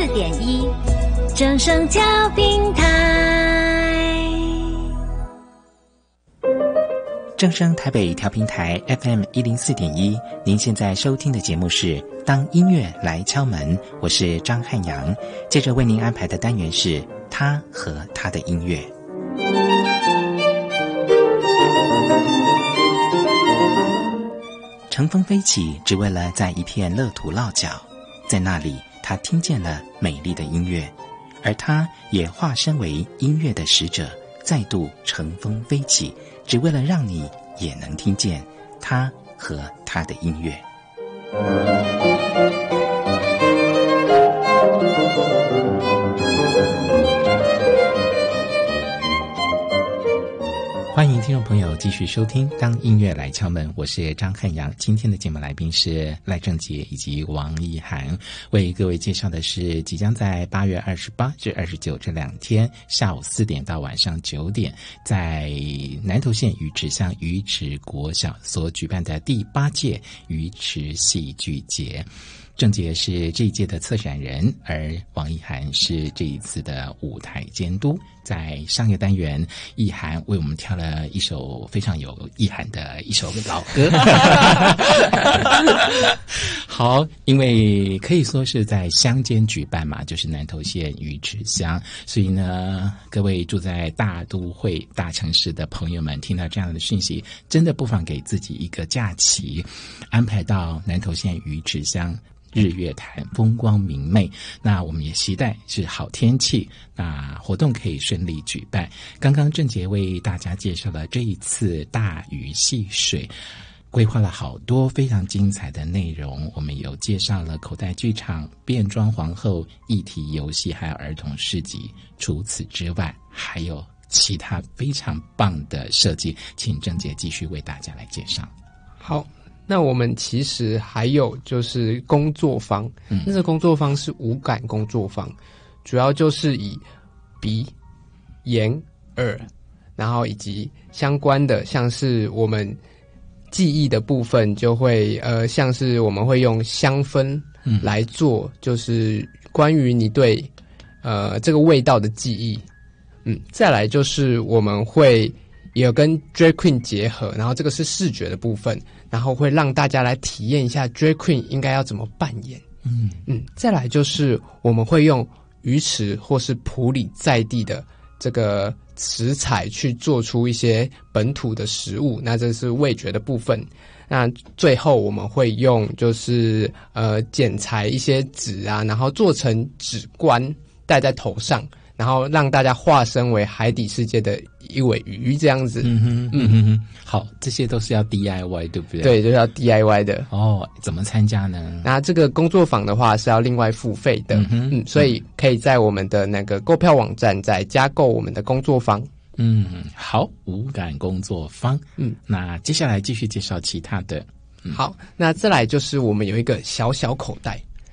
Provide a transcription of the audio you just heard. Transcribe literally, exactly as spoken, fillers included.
点一，正声调频台。 正声台北调频台 F M 一零四点一，您现在收听的节目是《当音乐来敲门》，我是张汉阳。接着为您安排的单元是他和他的音乐。乘风飞起，只为了在一片乐土落脚，在那里他听见了美丽的音乐，而他也化身为音乐的使者，再度乘风飞起，只为了让你也能听见他和他的音乐。欢迎听众朋友继续收听《当音乐来敲门》，我是张汉阳。今天的节目来宾是赖正杰以及王一涵，为各位介绍的是即将在八月二十八至二十九这两天下午四点到晚上九点，在南投县鱼池乡鱼池国小所举办的第八届鱼池戏剧节。郑杰是这一届的策展人，而王一涵是这一次的舞台监督。在上个单元，一涵为我们挑了一首非常有意涵的一首老歌。好，因为可以说是在乡间举办嘛，就是南投县鱼池乡，所以呢，各位住在大都会大城市的朋友们，听到这样的讯息，真的不妨给自己一个假期，安排到南投县鱼池乡。日月潭风光明媚，那我们也期待是好天气，那活动可以顺利举办。刚刚郑杰为大家介绍了这一次大鱼戏水，规划了好多非常精彩的内容，我们有介绍了口袋剧场、变装皇后、议题游戏，还有儿童市集。除此之外，还有其他非常棒的设计，请郑杰继续为大家来介绍。 好，那我们其实还有就是工作坊，嗯，那这工作坊是五感工作坊，主要就是以鼻、眼、耳，然后以及相关的，像是我们记忆的部分，就会呃，像是我们会用香氛来做，就是关于你对呃这个味道的记忆。嗯，再来就是我们会也有跟 Drag Queen 结合，然后这个是视觉的部分，然后会让大家来体验一下 Drag Queen 应该要怎么扮演。嗯嗯，再来就是我们会用鱼池或是埔里在地的这个食材去做出一些本土的食物，那这是味觉的部分。那最后我们会用就是呃剪裁一些纸啊，然后做成纸冠戴在头上，然后让大家化身为海底世界的一尾鱼这样子。嗯哼， 嗯哼哼，好，这些都是要 D I Y 对不对？ 对，就是要 D I Y 的。 哦，怎么参加呢？ 那这个工作坊的话是要另外付费的。嗯哼，嗯，所以可以在我们的那个购票网站再加购我们的工作坊。 嗯，好，五感工作坊。嗯，那接下来继续介绍其他的。 嗯、好，那再来就是我们有一个小小口袋。